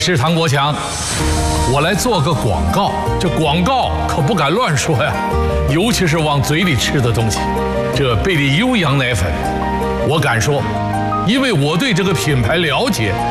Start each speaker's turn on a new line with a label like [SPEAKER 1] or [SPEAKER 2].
[SPEAKER 1] 是唐国强，我来做个广告，这广告可不敢乱说呀，尤其是往嘴里吃的东西。这贝利优羊奶粉，我敢说，因为我对这个品牌了解。